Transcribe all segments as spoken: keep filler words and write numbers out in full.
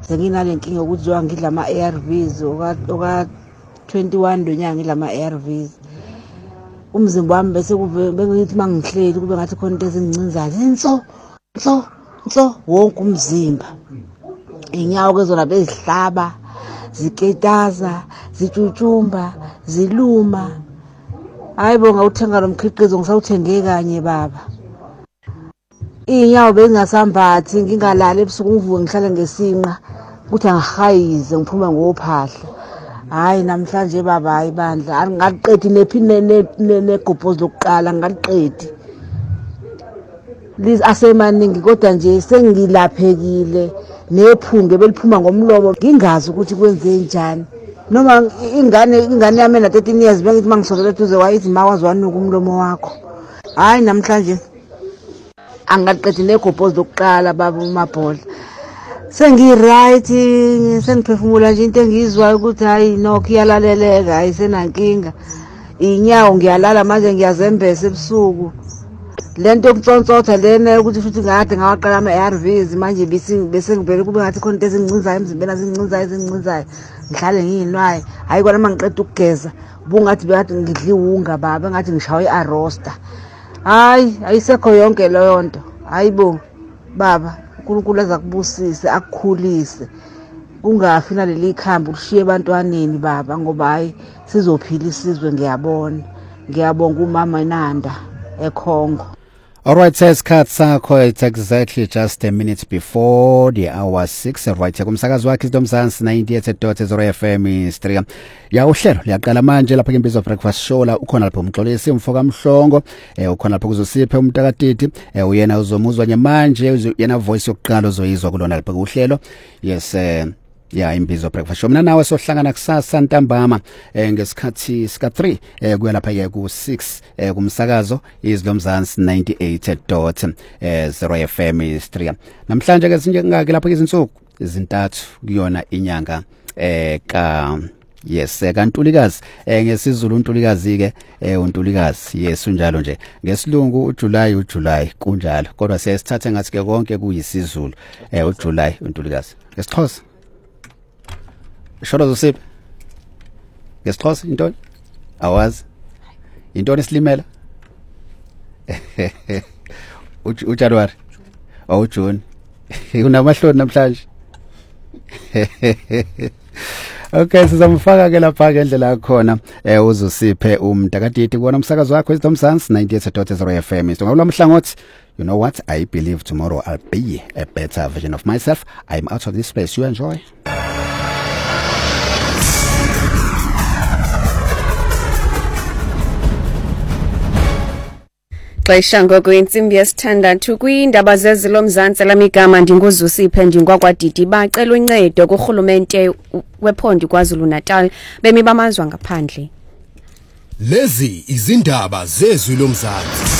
senginale nkinga ukuthi ngidla ama A R Vs oka twenty-one lonyanga ngidla ama A R Vs. Umzimba wami bese kube bengithi mangihleli kube ngathi khona into ezincinzayo inso nso nso wonke umzimba. Inyawo kezona bezihlaba ziketaza zitshutshumba ziluma. Hayibo ngawuthenga lo mkhiqizo ngisawuthenge kanye baba. Inyawo bengasambathi ngingalala ebusuku ngivuke ngihlale ngesinqa ukuthi angihayize ngiphume ngophahla. Hayi namhlanje baba hayi bandla angaqedi nephine negobhozi lokuqala ngaqedi. Liz asemaningi kodwa nje sengilaphekile nephunge beliphuma ngomlomo ngingazi ukuthi kwenze njani. Noma ingane ingane yami na thirteen years bengithi mangisondela duze wayithi mawazi wanuka umlomo wakho. Hayi namhlanje angaqedi negobhozi lokuqala baba umabhola. Sengi right sengiphefumula nje into engizwayo ukuthi hayi no kuyalaleleka hayi senankinga. Inyawo ngiyalala manje ngiyazembesa ebusuku. Lento yokutsontsotha lena ukuthi futhi ngade ngawaqala ama A R Vs manje bese bese ngibele kube ngathi khona into ezincinzayo emzimbeni ezincinzayo ezincinzayo ngihlale ngiyinwaye. Hayi kona mangiqeda ukugeza bungathi beyathi ngidliwunga baba ngathi ngishawa iArosta. Hayi ayisekho yonke leyo nto. Hayibo baba uNkulunkulu azakubusise akukhulise ungafi naleli khamba ushiye abantwaneni baba ngoba hayi sizophila isizwe ngiyabona. Ngiyabonga umama Nanda eKhongo. All right, says Kat Sakho, it's exactly just a minute before the hour six. Right, kumsakazo wakhe iSdomzansi ninety-eight dot zero F M Striya. Ya uhlelo liyaqala manje lapha ke Imbizo Breakfast Show la ukhona lapho umxolisi umfoka Mhlongo, eh ukhona lapho kuzosiphe umntakatiti, eh uyena uzomuzwa manje yena voice yokuqala ozoyizwa kulona lapha kuhlelo. Yes, eh ya Imbizo Breakfast Show mina nawe sohlangana kusasa ntambama eh ngesikhathi sika three eh kuya lapha ke ku six eh kumsakazo iSdomzansi ninety-eight dot zero F M Striya. Namhlanje ke sinje ngake lapha izinsuku izintathu kuyona inyanga eh ka yes kaNtulikazi eh ngesizulu uNtulikazi ke eh uNtulikazi yes unjalo nje ngesilungu uJuly uJuly kunjalo kodwa siyasithatha ngathi ke konke kuyisizulu eh uJuly uNtulikazi ngesixhosa Sholo zosiphi ngesixhosa into awazi into esilimela uJanuary awu June unamahloni namhlanje. Okay, sizamfaka ke lapha ke endlela yakhona eh uzosiphe umntakatiti kubona umsakazo wakho iSdomzansi ninety-eight dot zero F M. Ngolwa mhlangothi, you know what, I believe tomorrow I'll be a better version of myself. I'm out of this place. You enjoy. Xesha ngoku intsimbi yesithandathu kwiindaba zezilomzantsi lamigama ndinguzusiphe ndingwakwadidi bacela uncedo kurhulumente wephondo KwaZulu-Natal bemi bamazwe ngaphandle. Lezi izindaba zezwi lomzantsi.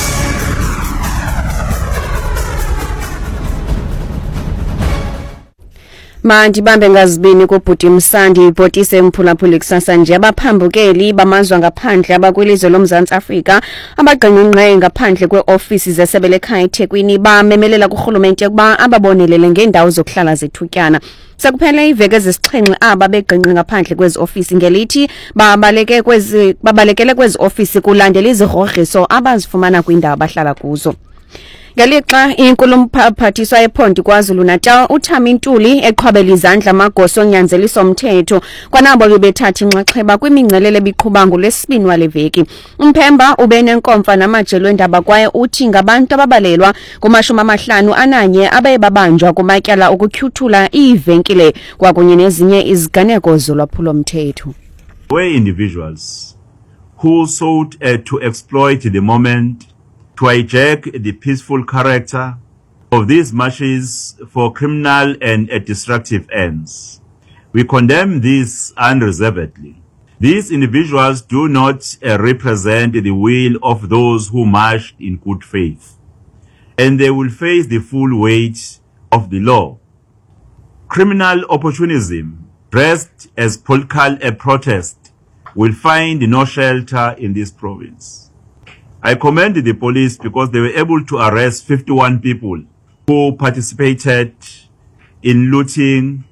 Mandi bambe ngazibini kubhuti Msandi ibhotise mphulaphuli kusasa nje abaphambukeli bamazwe ngaphandle abakwilizwe lomzantsi Afrika abagqengqe ngaphandle kweofisi zesebe lekhaya eThekwini bamemelela kurhulumente ukuba ababonelele ngendawo zokuhlala zethutyana. Sekuphele iveke ezisixhenxe aba begqengqe ngaphandle kwezi ofisi ngelithi babaleke kwezi babalekele kwezi ofisi kulandela izigrogriso abazifumana kwindawo abahlala kuzo. Ngelixa inkulumphathiswa ephondo KwaZulu-Natal uThami Ntuli eqhwabela izandla amagoso onyanzeliso umthetho kwanabo bebethatha inxaxheba kwimingcelele ebiqhuba ngolwesibini wale veki. Umphemba ube nenkomfa namajelo endaba kwaye uthi ngabantu ababalelwa kumashumi amahlanu ananye abaye babanjwa kumatyala ukutyhuthula iivenkile kwakunye nezinye iziganeko zolwaphulo mthetho. Were individuals who sought uh, to exploit the moment to hijack the peaceful character of these marches for criminal and uh, destructive ends. We condemn this unreservedly. These individuals do not uh, represent the will of those who marched in good faith, and they will face the full weight of the law. Criminal opportunism, dressed as political uh, protest, will find no shelter in this province. I commend the police because they were able to arrest fifty-one people who participated in looting